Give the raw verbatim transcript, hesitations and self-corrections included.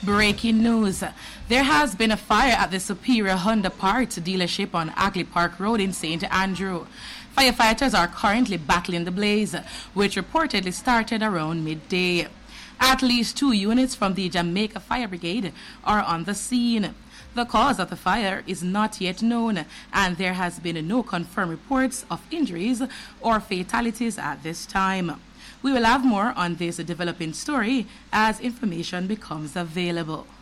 Breaking news. There has been a fire at the Superior Honda Parts dealership on Ackley Park Road in Saint Andrew. Firefighters are currently battling the blaze, which reportedly started around midday. At least two units from the Jamaica Fire Brigade are on the scene. The cause of the fire is not yet known, and there has been no confirmed reports of injuries or fatalities at this time. We will have more on this developing story as information becomes available.